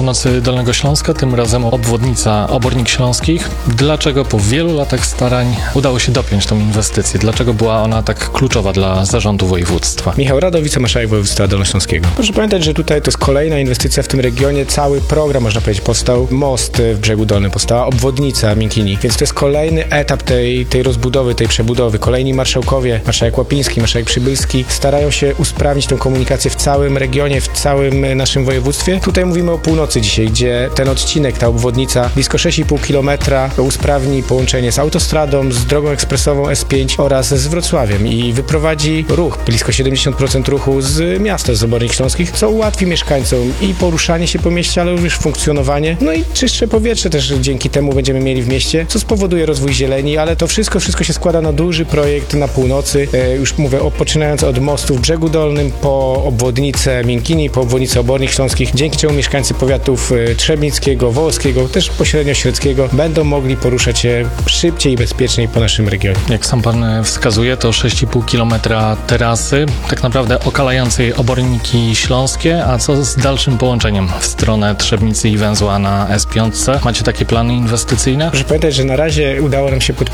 północy Dolnego Śląska, tym razem obwodnica Obornik Śląskich. Dlaczego po wielu latach starań udało się dopiąć tą inwestycję? Dlaczego była ona tak kluczowa dla zarządu województwa? Michał Radow, wicemarszałek województwa dolnośląskiego. Proszę pamiętać, że tutaj to jest kolejna inwestycja w tym regionie. Cały program, można powiedzieć, powstał. Most w Brzegu Dolnym, powstała obwodnica Miękini. Więc to jest kolejny etap tej rozbudowy, tej przebudowy. Kolejni marszałkowie, marszałek Łapiński, marszałek Przybylski starają się usprawnić tę komunikację w całym regionie, w całym naszym województwie. Tutaj mówimy o północy dzisiaj, gdzie ten odcinek, ta obwodnica blisko 6,5 km usprawni połączenie z autostradą, z drogą ekspresową S5 oraz z Wrocławiem i wyprowadzi ruch, blisko 70% ruchu z miasta, z Obornik Śląskich, co ułatwi mieszkańcom i poruszanie się po mieście, ale również funkcjonowanie. No i czystsze powietrze też dzięki temu będziemy mieli w mieście, co spowoduje rozwój zieleni, ale to wszystko się składa na duży projekt na północy. Już mówię, poczynając od mostu w Brzegu Dolnym, po obwodnicę Miękini, po obwodnicę Obornik Śląskich, dzięki czemu mieszkańcy powiatów trzebnickiego, wołowskiego, też pośrednio średzkiego będą mogli poruszać się szybciej i bezpieczniej po naszym regionie. Jak sam pan wskazuje, to 6,5 km terasy, tak naprawdę okalającej Oborniki Śląskie, a co z dalszym połączeniem w stronę Trzebnicy i węzła na S5? Macie takie plany inwestycyjne? Proszę pamiętać, że na razie udało nam się